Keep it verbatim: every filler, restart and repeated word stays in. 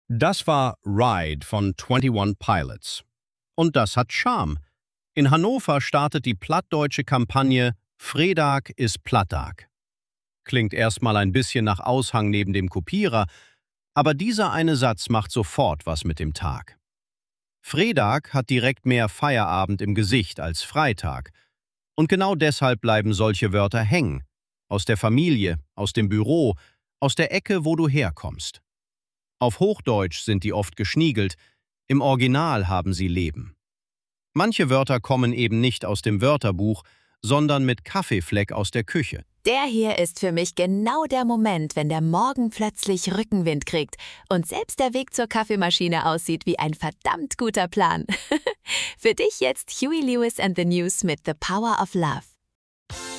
Das war Ride von einundzwanzig Pilots. Und das hat Charme. In Hannover startet die plattdeutsche Kampagne Fredag ist Plattag. Klingt erstmal ein bisschen nach Aushang neben dem Kopierer, aber dieser eine Satz macht sofort was mit dem Tag. Fredag hat direkt mehr Feierabend im Gesicht als Freitag. Und genau deshalb bleiben solche Wörter hängen. Aus der Familie, aus dem Büro, aus der Ecke, wo du herkommst. Auf Hochdeutsch sind die oft geschniegelt, im Original haben sie Leben. Manche Wörter kommen eben nicht aus dem Wörterbuch, sondern mit Kaffeefleck aus der Küche. Der hier ist für mich genau der Moment, wenn der Morgen plötzlich Rückenwind kriegt und selbst der Weg zur Kaffeemaschine aussieht wie ein verdammt guter Plan. Für dich jetzt Huey Lewis and the News mit The Power of Love.